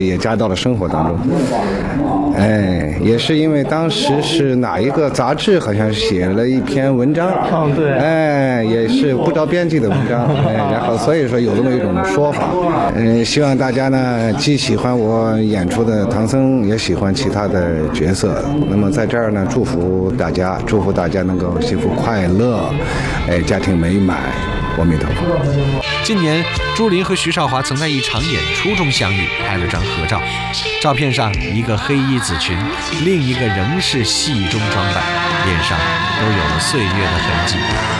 也加到了生活当中。也是因为当时是哪一个杂志好像写了一篇文章， 对， 也是不着边际的文章，然后所以说有这么一种说法。希望大家呢既喜欢我演出的唐僧，也喜欢其他的角色。那么在这儿呢，祝福大家能够幸福快乐，家庭美满。阿弥陀佛。 近年，朱琳和徐少华曾在一场演出中相遇，拍了张合照。照片上，一个黑衣紫裙，另一个仍是戏中装扮，脸上都有了岁月的痕迹。